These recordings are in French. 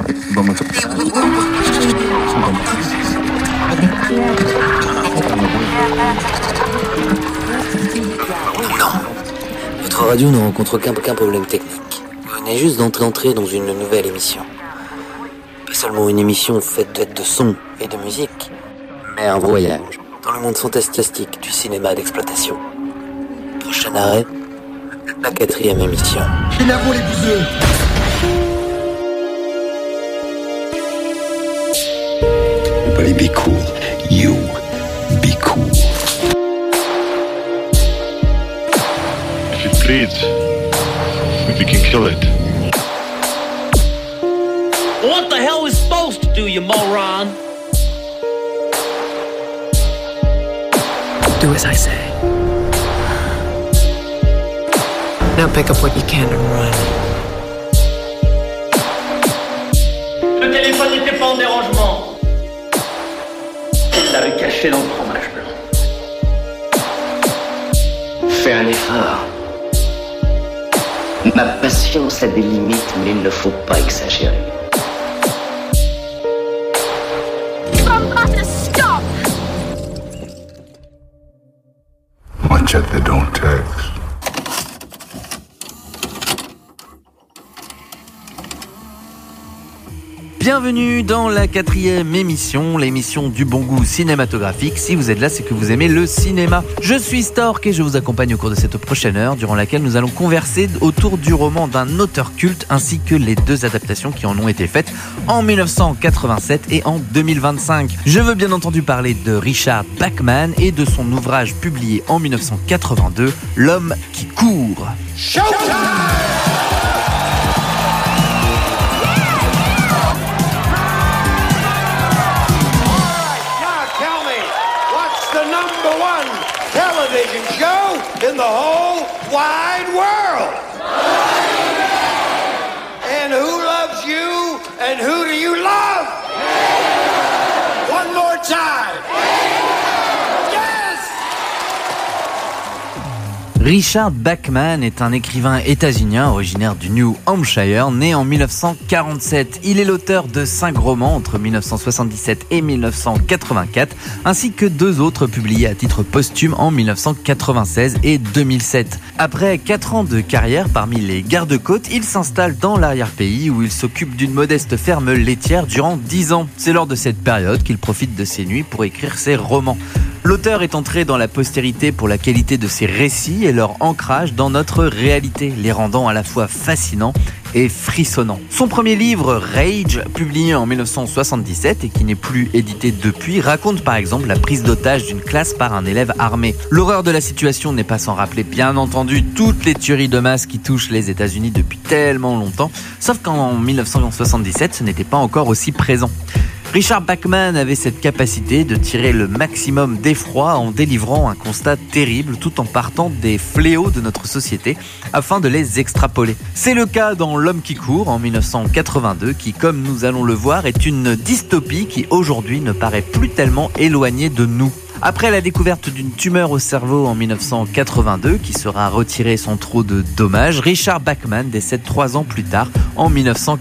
Votre radio ne rencontre aucun problème technique. Vous venez juste d'entrer dans une nouvelle émission. Pas seulement une émission faite de son et de musique, mais un voyage dans le monde fantastique du cinéma d'exploitation. Prochain arrêt, la 4e émission. Énervons les bouseux. Everybody be cool. You be cool. If it bleeds, we can kill it. What the hell are we supposed to do, you moron? Do as I say. Now pick up what you can and run. Le téléphone n'était pas en dérangement. Il l'avait caché dans le fromage blanc. Fais un effort. Ma patience a des limites, mais il ne faut pas exagérer. Watch out they don't text. Bienvenue dans la 4e émission, l'émission du bon goût cinématographique. Si vous êtes là, c'est que vous aimez le cinéma. Je suis Stork et je vous accompagne au cours de cette prochaine heure, durant laquelle nous allons converser autour du roman d'un auteur culte, ainsi que les 2 adaptations qui en ont été faites en 1987 et en 2025. Je veux bien entendu parler de Richard Bachman et de son ouvrage publié en 1982, L'homme qui court. Showtime! Television show in the whole wide world. And who loves you and who do you love? One more time. Yes! Richard Bachman est un écrivain états-unien originaire du New Hampshire, né en 1947. Il est l'auteur de 5 romans entre 1977 et 1984, ainsi que 2 autres publiés à titre posthume en 1996 et 2007. Après 4 ans de carrière parmi les gardes-côtes, il s'installe dans l'arrière-pays où il s'occupe d'une modeste ferme laitière durant 10 ans. C'est lors de cette période qu'il profite de ses nuits pour écrire ses romans. L'auteur est entré dans la postérité pour la qualité de ses récits et leur ancrage dans notre réalité, les rendant à la fois fascinants et frissonnants. Son premier livre, Rage, publié en 1977 et qui n'est plus édité depuis, raconte par exemple la prise d'otage d'une classe par un élève armé. L'horreur de la situation n'est pas sans rappeler bien entendu toutes les tueries de masse qui touchent les États-Unis depuis tellement longtemps, sauf qu'en 1977, ce n'était pas encore aussi présent. Richard Bachman avait cette capacité de tirer le maximum d'effroi en délivrant un constat terrible tout en partant des fléaux de notre société afin de les extrapoler. C'est le cas dans L'homme qui court en 1982 qui, comme nous allons le voir, est une dystopie qui aujourd'hui ne paraît plus tellement éloignée de nous. Après la découverte d'une tumeur au cerveau en 1982 qui sera retirée sans trop de dommages, Richard Bachman décède 3 ans plus tard en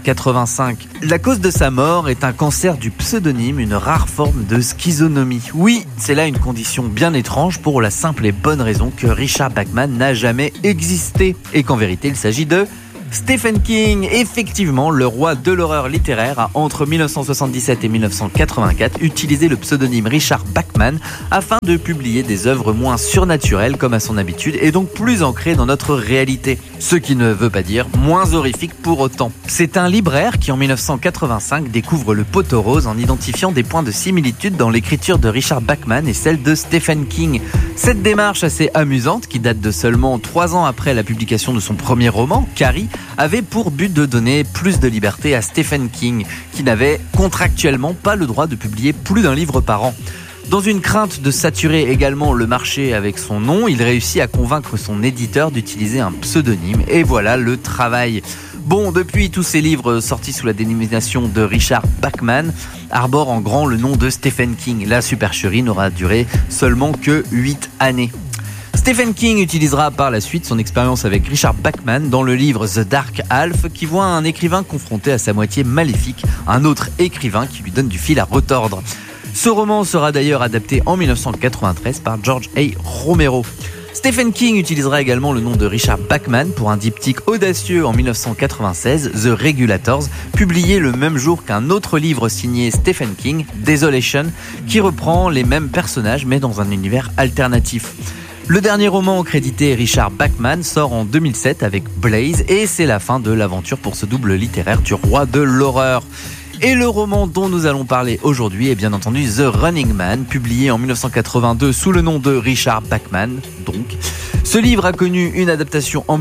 1985. La cause de sa mort est un cancer du pseudonyme, une rare forme de schizonomie. Oui, c'est là une condition bien étrange pour la simple et bonne raison que Richard Bachman n'a jamais existé et qu'en vérité il s'agit de Stephen King. Effectivement, le roi de l'horreur littéraire a, entre 1977 et 1984, utilisé le pseudonyme Richard Bachman afin de publier des œuvres moins surnaturelles comme à son habitude et donc plus ancrées dans notre réalité. Ce qui ne veut pas dire moins horrifique pour autant. C'est un libraire qui en 1985 découvre le poteau rose en identifiant des points de similitude dans l'écriture de Richard Bachman et celle de Stephen King. Cette démarche assez amusante, qui date de seulement 3 ans après la publication de son premier roman, Carrie, avait pour but de donner plus de liberté à Stephen King, qui n'avait contractuellement pas le droit de publier plus d'un livre par an. Dans une crainte de saturer également le marché avec son nom, il réussit à convaincre son éditeur d'utiliser un pseudonyme, et voilà le travail. Bon, depuis, tous ces livres sortis sous la dénomination de Richard Bachman arborent en grand le nom de Stephen King. La supercherie n'aura duré seulement que 8 années. Stephen King utilisera par la suite son expérience avec Richard Bachman dans le livre The Dark Half, qui voit un écrivain confronté à sa moitié maléfique, un autre écrivain qui lui donne du fil à retordre. Ce roman sera d'ailleurs adapté en 1993 par George A. Romero. Stephen King utilisera également le nom de Richard Bachman pour un diptyque audacieux en 1996, The Regulators, publié le même jour qu'un autre livre signé Stephen King, Desolation, qui reprend les mêmes personnages mais dans un univers alternatif. Le dernier roman crédité Richard Bachman sort en 2007 avec Blaze et c'est la fin de l'aventure pour ce double littéraire du roi de l'horreur. Et le roman dont nous allons parler aujourd'hui est bien entendu The Running Man, publié en 1982 sous le nom de Richard Bachman, donc. Ce livre a connu une adaptation en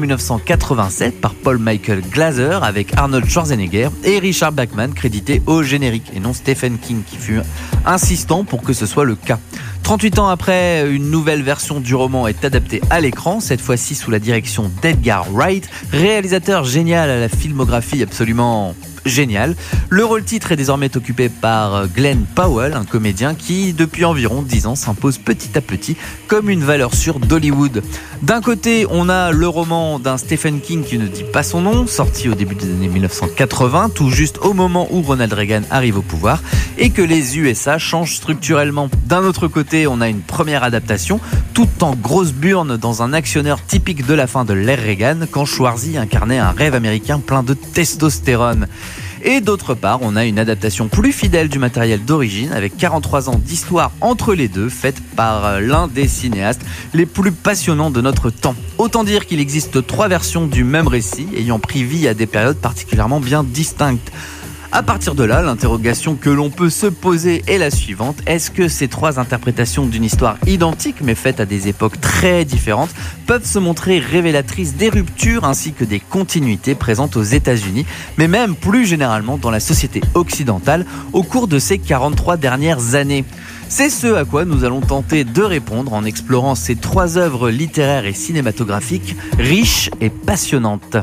1987 par Paul Michael Glaser avec Arnold Schwarzenegger et Richard Bachman crédité au générique et non Stephen King qui fut insistant pour que ce soit le cas. 38 ans après, une nouvelle version du roman est adaptée à l'écran, cette fois-ci sous la direction d'Edgar Wright, réalisateur génial à la filmographie absolument géniale. Le rôle-titre est désormais occupé par Glenn Powell, un comédien qui, depuis environ 10 ans, s'impose petit à petit comme une valeur sûre d'Hollywood. D'un côté, on a le roman d'un Stephen King qui ne dit pas son nom, sorti au début des années 1980, tout juste au moment où Ronald Reagan arrive au pouvoir, et que les USA changent structurellement. D'un autre côté, on a une première adaptation, tout en grosse burne dans un actionneur typique de la fin de l'ère Reagan, quand Schwarzy incarnait un rêve américain plein de testostérone. Et d'autre part, on a une adaptation plus fidèle du matériel d'origine avec 43 ans d'histoire entre les deux, faite par l'un des cinéastes les plus passionnants de notre temps. Autant dire qu'il existe 3 versions du même récit ayant pris vie à des périodes particulièrement bien distinctes. À partir de là, l'interrogation que l'on peut se poser est la suivante. Est-ce que ces 3 interprétations d'une histoire identique mais faite à des époques très différentes peuvent se montrer révélatrices des ruptures ainsi que des continuités présentes aux États-Unis, mais même plus généralement dans la société occidentale au cours de ces 43 dernières années ? C'est ce à quoi nous allons tenter de répondre en explorant ces 3 œuvres littéraires et cinématographiques riches et passionnantes.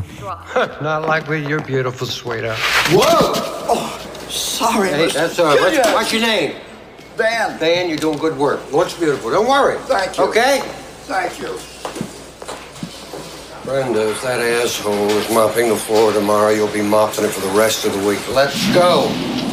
Not like with your beautiful sweetheart. Whoa! Oh, sorry. Hey, that's all right. What's your name? Dan. Dan, you're doing good work. Looks beautiful. Don't worry. Thank you. Okay? Thank you. Brenda, if that asshole is mopping the floor tomorrow, you'll be mopping it for the rest of the week. Let's go.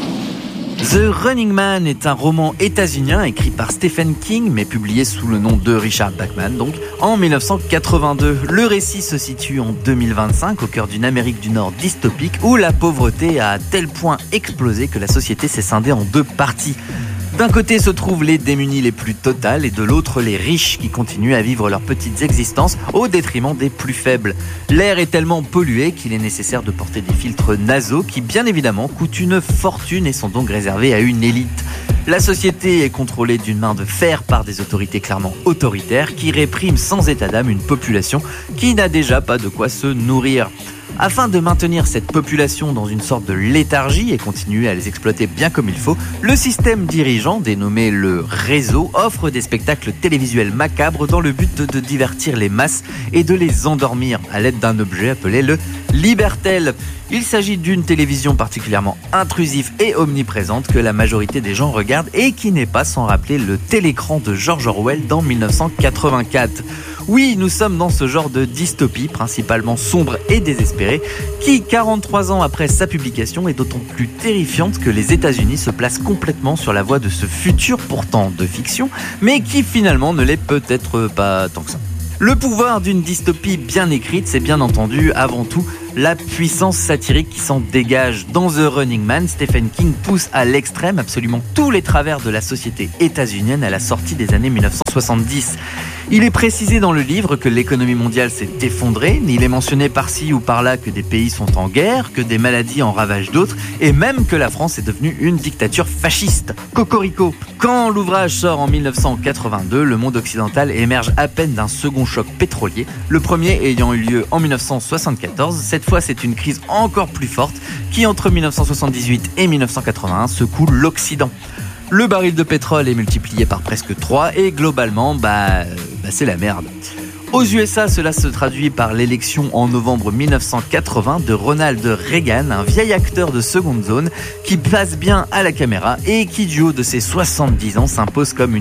The Running Man est un roman états-unien écrit par Stephen King, mais publié sous le nom de Richard Bachman, donc en 1982. Le récit se situe en 2025, au cœur d'une Amérique du Nord dystopique, où la pauvreté a à tel point explosé que la société s'est scindée en 2 parties. D'un côté se trouvent les démunis les plus totales et de l'autre les riches qui continuent à vivre leurs petites existences au détriment des plus faibles. L'air est tellement pollué qu'il est nécessaire de porter des filtres nasaux qui bien évidemment coûtent une fortune et sont donc réservés à une élite. La société est contrôlée d'une main de fer par des autorités clairement autoritaires qui répriment sans état d'âme une population qui n'a déjà pas de quoi se nourrir. Afin de maintenir cette population dans une sorte de léthargie et continuer à les exploiter bien comme il faut, le système dirigeant, dénommé le réseau, offre des spectacles télévisuels macabres dans le but de divertir les masses et de les endormir à l'aide d'un objet appelé le Libertel. Il s'agit d'une télévision particulièrement intrusive et omniprésente que la majorité des gens regardent et qui n'est pas sans rappeler le télécran de George Orwell dans 1984. Oui, nous sommes dans ce genre de dystopie, principalement sombre et désespérée, qui, 43 ans après sa publication, est d'autant plus terrifiante que les États-Unis se placent complètement sur la voie de ce futur pourtant de fiction, mais qui finalement ne l'est peut-être pas tant que ça. Le pouvoir d'une dystopie bien écrite, c'est bien entendu avant tout la puissance satirique qui s'en dégage. Dans The Running Man, Stephen King pousse à l'extrême absolument tous les travers de la société états-unienne à la sortie des années 1970. Il est précisé dans le livre que l'économie mondiale s'est effondrée, il est mentionné par-ci ou par-là que des pays sont en guerre, que des maladies en ravagent d'autres, et même que la France est devenue une dictature fasciste. Cocorico. Quand l'ouvrage sort en 1982, le monde occidental émerge à peine d'un second choc pétrolier, le premier ayant eu lieu en 1974. Cette fois, c'est une crise encore plus forte qui, entre 1978 et 1981, secoue l'Occident. Le baril de pétrole est multiplié par presque 3 et globalement, c'est la merde. Aux USA, cela se traduit par l'élection en novembre 1980 de Ronald Reagan, un vieil acteur de seconde zone qui passe bien à la caméra et qui, du haut de ses 70 ans, s'impose comme une figure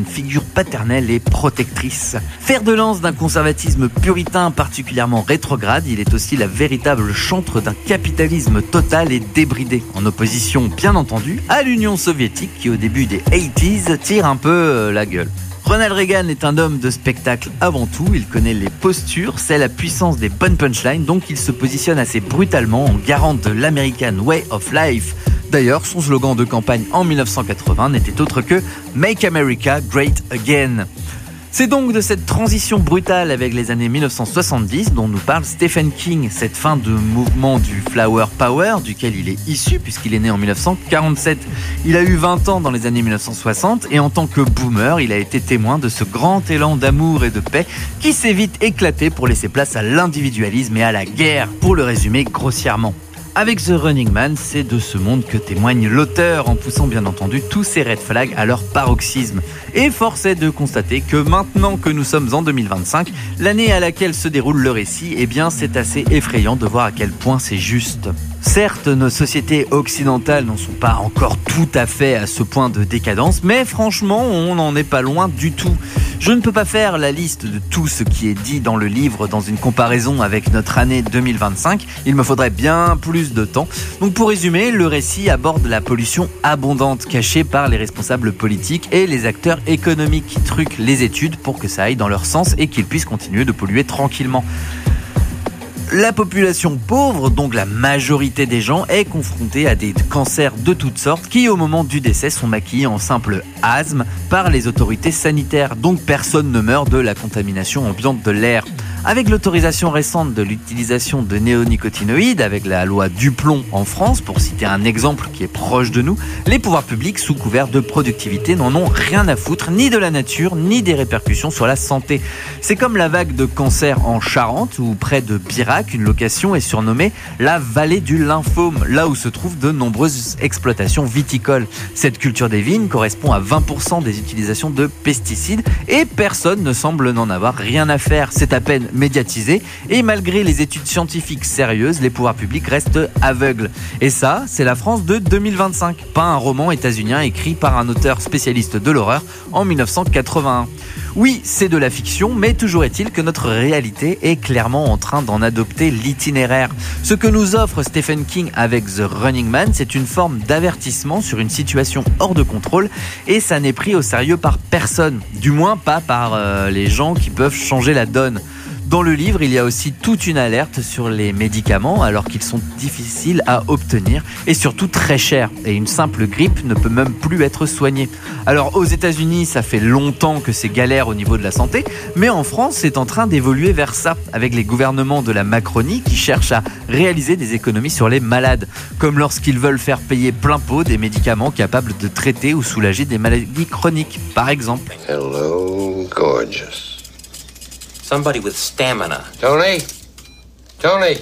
paternelle et protectrice. Fer de lance d'un conservatisme puritain particulièrement rétrograde, il est aussi la véritable chantre d'un capitalisme total et débridé, en opposition bien entendu à l'Union soviétique qui au début des 80s tire un peu la gueule. Ronald Reagan est un homme de spectacle avant tout, il connaît les postures, c'est la puissance des bonnes punchlines, donc il se positionne assez brutalement en garant de l'American Way of Life. D'ailleurs, son slogan de campagne en 1980 n'était autre que « Make America Great Again ». C'est donc de cette transition brutale avec les années 1970 dont nous parle Stephen King, cette fin de mouvement du Flower Power duquel il est issu puisqu'il est né en 1947. Il a eu 20 ans dans les années 1960 et en tant que boomer, il a été témoin de ce grand élan d'amour et de paix qui s'est vite éclaté pour laisser place à l'individualisme et à la guerre, pour le résumer grossièrement. Avec The Running Man, c'est de ce monde que témoigne l'auteur en poussant bien entendu tous ces red flags à leur paroxysme. Et force est de constater que maintenant que nous sommes en 2025, l'année à laquelle se déroule le récit, eh bien c'est assez effrayant de voir à quel point c'est juste. Certes, nos sociétés occidentales n'en sont pas encore tout à fait à ce point de décadence, mais franchement, on n'en est pas loin du tout. Je ne peux pas faire la liste de tout ce qui est dit dans le livre dans une comparaison avec notre année 2025. Il me faudrait bien plus de temps. Donc pour résumer, le récit aborde la pollution abondante cachée par les responsables politiques et les acteurs économiques qui truquent les études pour que ça aille dans leur sens et qu'ils puissent continuer de polluer tranquillement. La population pauvre, donc la majorité des gens, est confrontée à des cancers de toutes sortes qui, au moment du décès, sont maquillés en simple asthme par les autorités sanitaires. Donc personne ne meurt de la contamination ambiante de l'air. Avec l'autorisation récente de l'utilisation de néonicotinoïdes, avec la loi Duplon en France, pour citer un exemple qui est proche de nous, les pouvoirs publics, sous couvert de productivité, n'en ont rien à foutre, ni de la nature, ni des répercussions sur la santé. C'est comme la vague de cancer en Charente, où près de Birac, une location est surnommée la vallée du lymphome, là où se trouvent de nombreuses exploitations viticoles. Cette culture des vignes correspond à 20% des utilisations de pesticides, et personne ne semble n'en avoir rien à faire. C'est à peine médiatisé et malgré les études scientifiques sérieuses, les pouvoirs publics restent aveugles. Et ça, c'est la France de 2025, pas un roman états-unien écrit par un auteur spécialiste de l'horreur en 1981. Oui, c'est de la fiction, mais toujours est-il que notre réalité est clairement en train d'en adopter l'itinéraire. Ce que nous offre Stephen King avec The Running Man, c'est une forme d'avertissement sur une situation hors de contrôle et ça n'est pris au sérieux par personne, du moins pas par les gens qui peuvent changer la donne. Dans le livre, il y a aussi toute une alerte sur les médicaments alors qu'ils sont difficiles à obtenir et surtout très chers. Et une simple grippe ne peut même plus être soignée. Alors aux États-Unis, ça fait longtemps que c'est galère au niveau de la santé, mais en France, c'est en train d'évoluer vers ça avec les gouvernements de la Macronie qui cherchent à réaliser des économies sur les malades, comme lorsqu'ils veulent faire payer plein pot des médicaments capables de traiter ou soulager des maladies chroniques, par exemple. Hello, gorgeous. Somebody with stamina. Tony? Tony!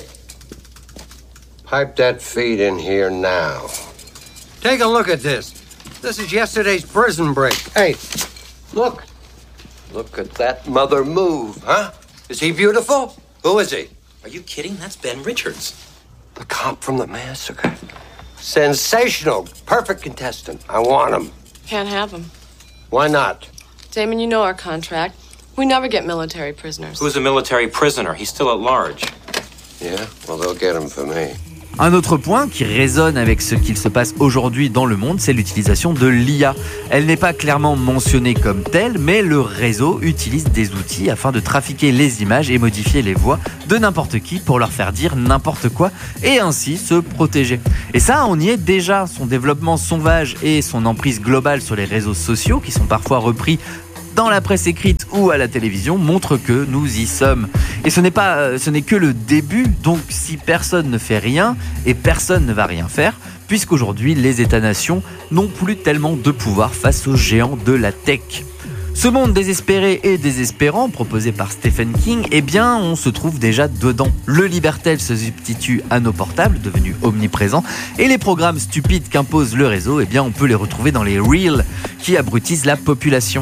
Pipe that feed in here now. Take a look at this. This is yesterday's prison break. Hey, look. Look at that mother move, huh? Is he beautiful? Who is he? Are you kidding? That's Ben Richards. The cop from the massacre. Sensational. Perfect contestant. I want him. Can't have him. Why not? Damon, you know our contract. We never get military prisoners. Who's a military prisoner? He's still at large. Yeah, well, they'll get him for me. Un autre point qui résonne avec ce qu'il se passe aujourd'hui dans le monde, c'est l'utilisation de l'IA. Elle n'est pas clairement mentionnée comme telle, mais le réseau utilise des outils afin de trafiquer les images et modifier les voix de n'importe qui pour leur faire dire n'importe quoi et ainsi se protéger. Et ça, on y est déjà. Son développement sauvage et son emprise globale sur les réseaux sociaux, qui sont parfois repris dans la presse écrite ou à la télévision, montre que nous y sommes. Et ce n'est que le début, donc si personne ne fait rien, et personne ne va rien faire, puisqu'aujourd'hui les États-nations n'ont plus tellement de pouvoir face aux géants de la tech. Ce monde désespéré et désespérant proposé par Stephen King, eh bien on se trouve déjà dedans. Le Libertel se substitue à nos portables, devenus omniprésents, et les programmes stupides qu'impose le réseau, eh bien on peut les retrouver dans les Reels qui abrutissent la population.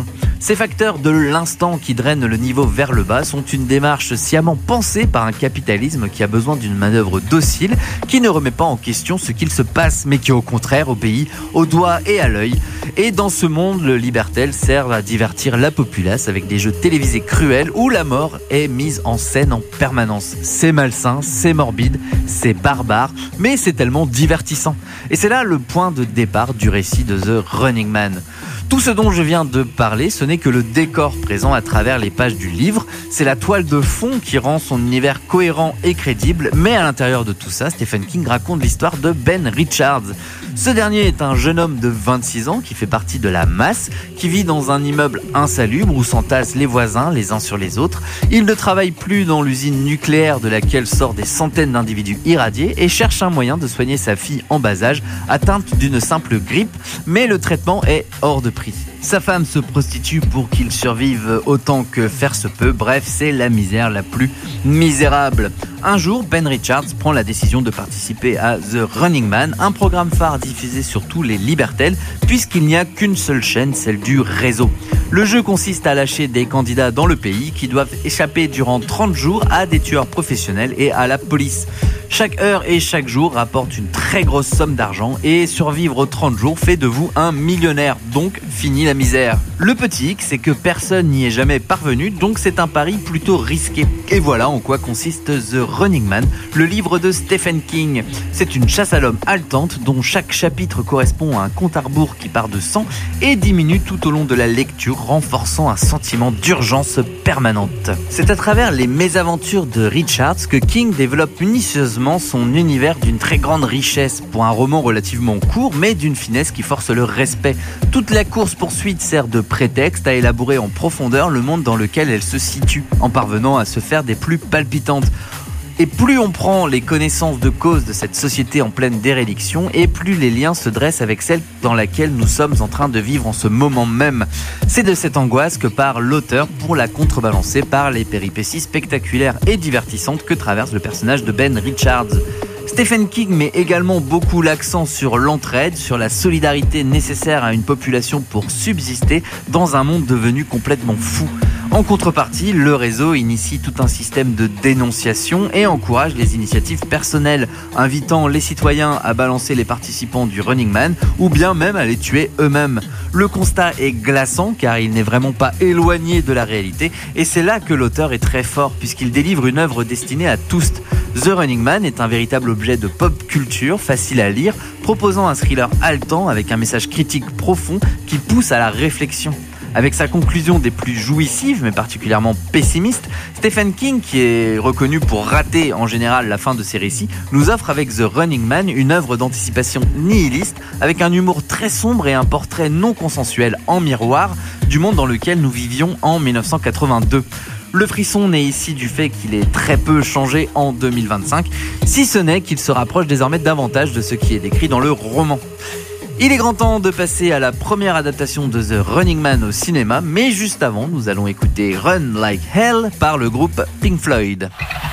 Ces facteurs de l'instant qui drainent le niveau vers le bas sont une démarche sciemment pensée par un capitalisme qui a besoin d'une manœuvre docile, qui ne remet pas en question ce qu'il se passe, mais qui au contraire obéit au doigt et à l'œil. Et dans ce monde, le libertel sert à divertir la populace avec des jeux télévisés cruels où la mort est mise en scène en permanence. C'est malsain, c'est morbide, c'est barbare, mais c'est tellement divertissant. Et c'est là le point de départ du récit de The Running Man. Tout ce dont je viens de parler, ce n'est que le décor présent à travers les pages du livre. C'est la toile de fond qui rend son univers cohérent et crédible. Mais à l'intérieur de tout ça, Stephen King raconte l'histoire de Ben Richards. Ce dernier est un jeune homme de 26 ans qui fait partie de la masse, qui vit dans un immeuble insalubre où s'entassent les voisins les uns sur les autres. Il ne travaille plus dans l'usine nucléaire de laquelle sortent des centaines d'individus irradiés et cherche un moyen de soigner sa fille en bas âge, atteinte d'une simple grippe, mais le traitement est hors de prix. Sa femme se prostitue pour qu'il survive autant que faire se peut. Bref, c'est la misère la plus misérable. Un jour, Ben Richards prend la décision de participer à The Running Man, un programme phare diffusé sur tous les libertels, puisqu'il n'y a qu'une seule chaîne, celle du réseau. Le jeu consiste à lâcher des candidats dans le pays qui doivent échapper durant 30 jours à des tueurs professionnels et à la police. Chaque heure et chaque jour rapporte une très grosse somme d'argent et survivre aux 30 jours fait de vous un millionnaire, donc fini la misère. Le petit hic, c'est que personne n'y est jamais parvenu, donc c'est un pari plutôt risqué. Et voilà en quoi consiste The Running Man, le livre de Stephen King. C'est une chasse à l'homme haletante dont chaque chapitre correspond à un compte à rebours qui part de 100 et diminue tout au long de la lecture, renforçant un sentiment d'urgence permanente. C'est à travers les mésaventures de Richards que King développe minutieusement son univers d'une très grande richesse pour un roman relativement court mais d'une finesse qui force le respect. Toute la course-poursuite sert de prétexte à élaborer en profondeur le monde dans lequel elle se situe, en parvenant à se faire des plus palpitantes. Et plus on prend les connaissances de cause de cette société en pleine déréliction, et plus les liens se dressent avec celle dans laquelle nous sommes en train de vivre en ce moment même. C'est de cette angoisse que part l'auteur pour la contrebalancer par les péripéties spectaculaires et divertissantes que traverse le personnage de Ben Richards. Stephen King met également beaucoup l'accent sur l'entraide, sur la solidarité nécessaire à une population pour subsister dans un monde devenu complètement fou. En contrepartie, le réseau initie tout un système de dénonciation et encourage les initiatives personnelles, invitant les citoyens à balancer les participants du Running Man ou bien même à les tuer eux-mêmes. Le constat est glaçant car il n'est vraiment pas éloigné de la réalité et c'est là que l'auteur est très fort puisqu'il délivre une œuvre destinée à tous. The Running Man est un véritable objet de pop culture, facile à lire, proposant un thriller haletant avec un message critique profond qui pousse à la réflexion. Avec sa conclusion des plus jouissives, mais particulièrement pessimiste, Stephen King, qui est reconnu pour rater en général la fin de ses récits, nous offre avec The Running Man une œuvre d'anticipation nihiliste, avec un humour très sombre et un portrait non consensuel en miroir du monde dans lequel nous vivions en 1982. Le frisson naît ici du fait qu'il est très peu changé en 2025, si ce n'est qu'il se rapproche désormais davantage de ce qui est décrit dans le roman. Il est grand temps de passer à la première adaptation de The Running Man au cinéma, mais juste avant, nous allons écouter Run Like Hell par le groupe Pink Floyd.